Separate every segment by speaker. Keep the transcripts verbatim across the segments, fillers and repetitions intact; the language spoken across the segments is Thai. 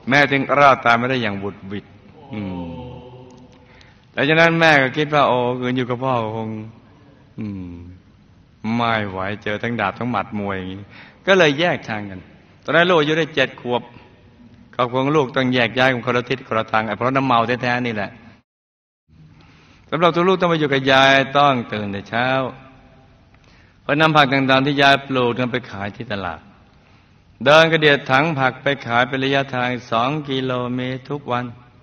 Speaker 1: แม่ถึงรอดตายไม่ได้อย่างบุดบิดอืมหลังจากนั้นแม่ก็คิดว่าโอ้คืนอยู่กับพ่อคงอืมไม่ไหวเจอทั้งดาบทั้งหมัดมวยอย่างนี้ก็เลยแยกทางกันตอนนั้นลูกอายุได้เจ็ดขวบครอบครัวของลูกต้องแยกย้ายกันคนละทิศคนละทางเพราะน้ำเมาแท้ๆนี่แหละสำหรับตัวลูกต้องมาอยู่กับยายต้องตื่นแต่เช้าเพื่อนำผักต่างๆที่ยายปลูกนำไปขายที่ตลาดเดินกระเดียดถังผักไปขายเป็นระยะทางสองกิโลเมตรทุกวัน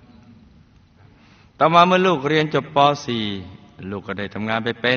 Speaker 1: ต่อมาเมื่อลูกเรียนจบป .สี่ ลูกก็ได้ทำงานไปเป็น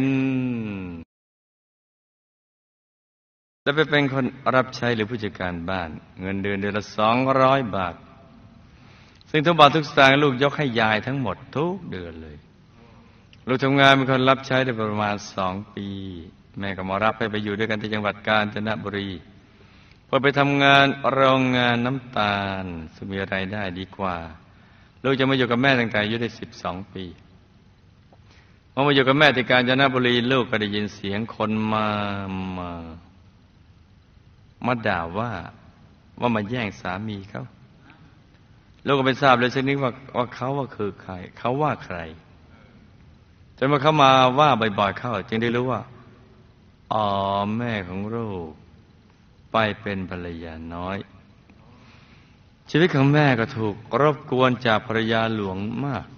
Speaker 1: และไปเป็นคนรับใช้หรือผู้จัดการบ้านเงินเดือนเดือนละสองร้อยบาทซึ่งทุกบาททุกสตางค์ลูกยกให้ยายทั้งหมดทุกเดือนเลยลูกทำงานเป็นคนรับใช้ได้ประมาณสองปีแม่ก็มารับให้ไปอยู่ด้วยกันที่จังหวัดกาญจนบุรีพอไปทำงานโรงงานน้ำตาลซึ่งมีรายได้ดีกว่าลูกจะมาอยู่กับแม่ตั้งแต่อายุได้สิบสองปีพอมาอยู่กับแม่ที่กาญจนบุรีลูกก็ได้ยินเสียงคนมามามาด่าว่าว่ามาแย่งสามีเขาลูกก็ไม่ทราบเลยสักนิดว่าว่าเขาว่าคือใครเขาว่าใครจนมาเขามาว่าบ่อยๆเข้าจึงได้รู้ว่าอ๋อแม่ของลูกไปเป็นภรรยาน้อยชีวิตของแม่ก็ถูกรบกวนจากภรรยาหลวงมาก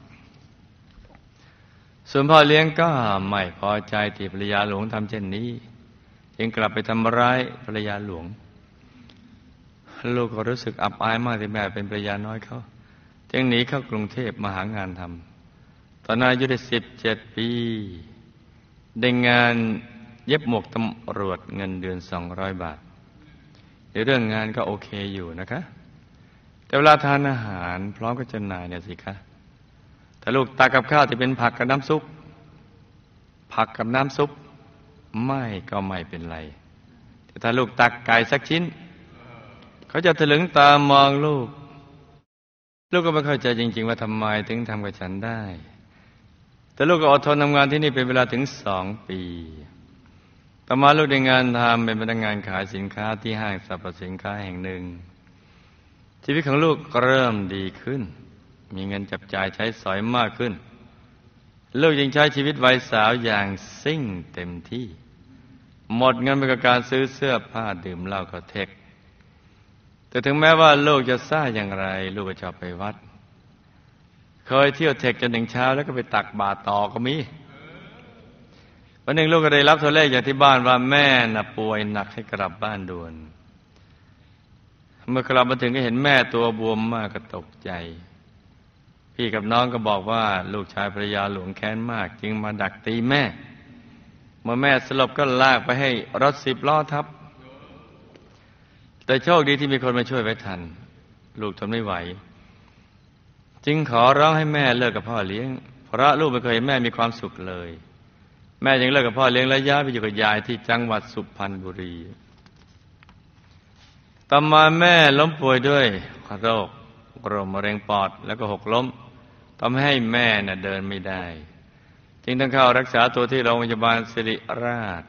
Speaker 1: ส่วนพ่อเลี้ยงก็ไม่พอใจที่ภรรยาหลวงทำเช่นนี้จึงกลับไปทำร้ายภรรยาหลวงลูกก็รู้สึกอับอายมากที่แม่เป็นภรรยาน้อยเขาจึงหนีเข้ากรุงเทพมาหางานทำตอนนั้นอายุได้สิบเจ็ดปีได้งานเย็บหมวกตำรวจเงินเดือนสองร้อยบาทในเรื่องงานก็โอเคอยู่นะคะแต่เวลาทานอาหารพร้อมกับเจ้านายเนี่ยสิคะถ้าลูกตักกับข้าวที่เป็นผักกับน้ำซุปผักกับน้ำซุปไม่ก็ไม่เป็นไรแต่ถ้าลูกตักไก่สักชิ้นเขาจะถลึงตามองลูกลูกก็ไม่เข้าใจจริงๆว่าทำไมถึงทำกับฉันได้แต่ลูกก็อดทนทำงานที่นี่เป็นเวลาถึงสองปีต่อมาลูกได้งานทำเป็นพนักงานขายสินค้าที่ห้างสรรพสินค้าแห่งหนึ่งชีวิตของลูกก็เริ่มดีขึ้นมีเงินจับจ่ายใช้สอยมากขึ้นลูกยังใช้ชีวิตวัยสาวอย่างซิ่งเต็มที่หมดเงินไปกับการซื้อเสื้อผ้าดื่มเหล้ากับเทคแต่ถึงแม้ว่าลูกจะซ่าอย่างไรลูกก็ชอบไปวัดเคยเที่ยวเทคจนถึงเช้าแล้วก็ไปตักบาตรต่อก็มีวันหนึ่งลูกก็ได้รับโทรเลขจากที่บ้านว่าแม่น่ะป่วยหนักให้กลับบ้านด่วนเมื่อกลับมาถึงก็เห็นแม่ตัวบวมมากก็ตกใจพี่กับน้องก็บอกว่าลูกชายภรรยาหลวงแค้นมากจึงมาดักตีแม่เมื่อแม่สลบก็ลากไปให้รถสิบล้อทับแต่โชคดีที่มีคนมาช่วยไว้ทันลูกทนไม่ไหวจึงขอร้องให้แม่เลิกกับพ่อเลี้ยงเพราะลูกไม่เคยเห็นแม่มีความสุขเลยแม่ยังเลิกกับพ่อเลี้ยงและย้ายไปอยู่กับยายที่จังหวัดสุพรรณบุรีต่อมาแม่ล้มป่วยด้วยโรคโรคมะเร็งปอดแล้วก็หกล้มทำให้แม่น่ะเดินไม่ได้จึงต้องเข้ารักษาตัวที่โรงพยาบาลศิริราช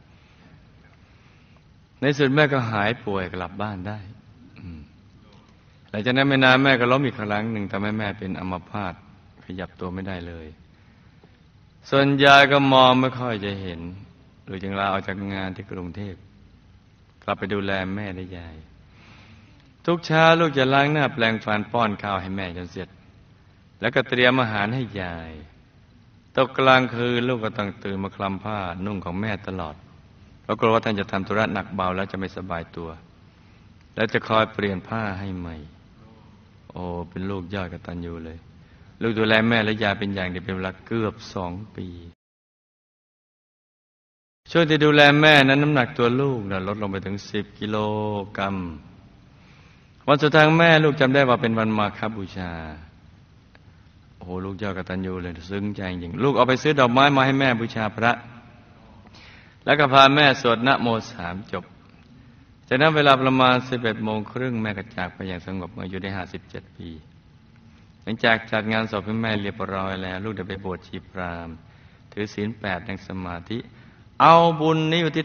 Speaker 1: ในสุดแม่ก็หายป่วยกลับบ้านได้หลังจากนั้นไม่นานแม่ก็ล้มอีกครั้งหนึ่งทำให้แม่เป็นอัมพาตขยับตัวไม่ได้เลยส่วนยายก็มองไม่ค่อยจะเห็นหรือจึงลาออกจากงานที่กรุงเทพกลับไปดูแลแม่และยายทุกเช้าลูกจะล้างหน้าแปรงฟันป้อนข้าวให้แม่จนเสร็จแล้วก็เตรียมอาหารให้ยายตกกลางคืนลูกก็ต้องตื่นมาคลำผ้านุ่งของแม่ตลอดเพราะกลัวว่าท่านจะทำธุระหนักเบาแล้วจะไม่สบายตัวแล้วจะคอยเปลี่ยนผ้าให้ใหม่โอ้เป็นลูกยอดกตัญญูเลยลูกดูแลแม่และยายเป็นอย่างดีเป็นเวลาเกือบสองปีช่วงที่ดูแลแม่นั้นน้ำหนักตัวลูกลดลงไปถึงสิบกิโลกรัมวันสุดท้ายแม่ลูกจำได้ว่าเป็นวันมาฆบูชาโอ้โหลูกยอดกตัญญูเลยซึ้งใจจริงลูกเอาไปซื้อดอกไม้มาให้แม่บูชาพระแล้วก็พาแม่สวดนะโมสามจบจากนั้นเวลาประมาณสิบเอ็ดโมงครึ่งแม่ก็จากไปอย่างสงบอายุได้ห้าสิบเจ็ดปีหลังจากจัดงานศพให้แม่เรียบร้อยแล้วลูกได้ไปบวชชีพราหมณ์ถือศีลแปดนั่งสมาธิเอาบุญนี้อุทิศ